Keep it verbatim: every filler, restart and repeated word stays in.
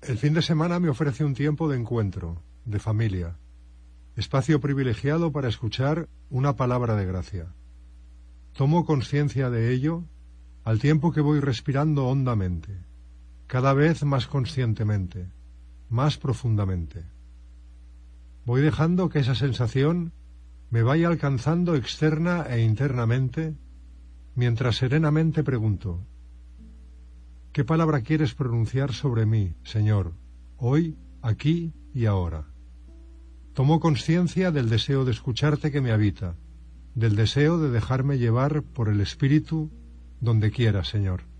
El fin de semana me ofrece un tiempo de encuentro, de familia, espacio privilegiado para escuchar una palabra de gracia. Tomo conciencia de ello al tiempo que voy respirando hondamente, cada vez más conscientemente, más profundamente. Voy dejando que esa sensación me vaya alcanzando externa e internamente, mientras serenamente pregunto: ¿qué palabra quieres pronunciar sobre mí, Señor, hoy, aquí y ahora? Tomo conciencia del deseo de escucharte que me habita, del deseo de dejarme llevar por el Espíritu donde quiera, Señor.